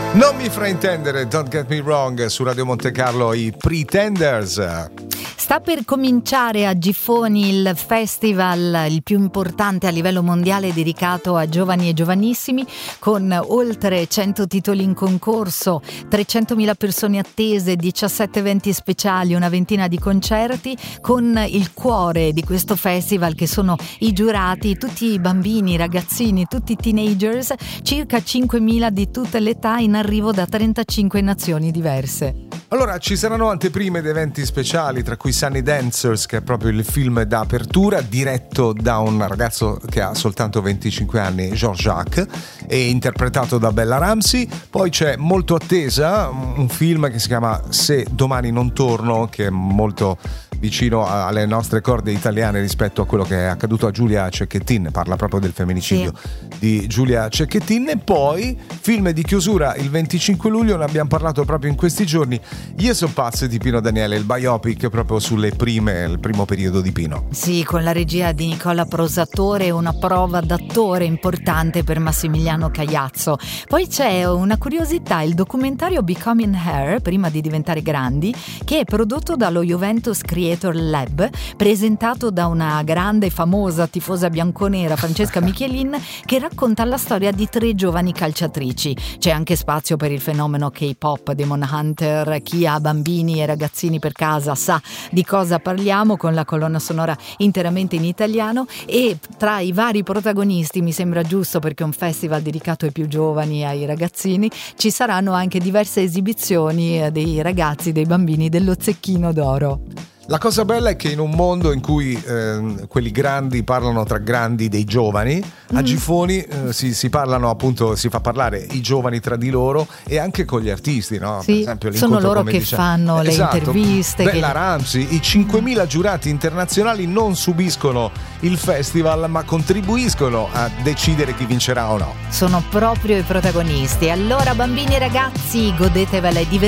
Non mi fraintendere, Don't Get Me Wrong, su Radio Monte Carlo, i Pretenders. Sta per cominciare a Gifoni il festival, il più importante a livello mondiale dedicato a giovani e giovanissimi, con oltre 100 titoli in concorso, 300.000 persone attese, 17 eventi speciali, una ventina di concerti, con il cuore di questo festival che sono i giurati, tutti i bambini, i ragazzini, tutti i teenagers, circa 5.000 di tutte le età, in arrivo da 35 nazioni diverse. Allora, ci saranno anteprime ed eventi speciali, tra cui Sunny Dancers, che è proprio il film d'apertura, diretto da un ragazzo che ha soltanto 25 anni, Jean-Jacques, e interpretato da Bella Ramsey. Poi c'è Molto Attesa, un film che si chiama Se domani non torno, che è molto vicino alle nostre corde italiane rispetto a quello che è accaduto a Giulia Cecchettin, parla proprio del femminicidio di Giulia Cecchettin. E poi film di chiusura il 25 luglio, ne abbiamo parlato proprio in questi giorni, Io so pazzo di Pino Daniele, il biopic proprio il primo periodo di Pino. Sì, con la regia di Nicola Prosatore, una prova d'attore importante per Massimiliano Cagliazzo. Poi c'è una curiosità, il documentario Becoming Her, prima di diventare grandi, che è prodotto dallo Juventus Creator Lab, presentato da una grande e famosa tifosa bianconera, Francesca Michelin, che racconta la storia di 3 giovani calciatrici. C'è anche spazio per il fenomeno K-pop, Demon Hunter. Chi ha bambini e ragazzini per casa sa di cosa parliamo, con la colonna sonora interamente in italiano. E tra i vari protagonisti, mi sembra giusto, perché è un festival dedicato ai più giovani e ai ragazzini, ci saranno anche diverse esibizioni dei ragazzi, dei bambini dello Zecchino d'Oro. La cosa bella è che in un mondo in cui quelli grandi parlano tra grandi dei giovani, a Gifoni si parlano, appunto, si fa parlare i giovani tra di loro e anche con gli artisti, no? Sì, per esempio, sono loro che fanno le interviste. Bella Ramsey, i 5.000 giurati internazionali non subiscono il festival, ma contribuiscono a decidere chi vincerà o no. Sono proprio i protagonisti. Allora, bambini e ragazzi, godetevela e divertitevi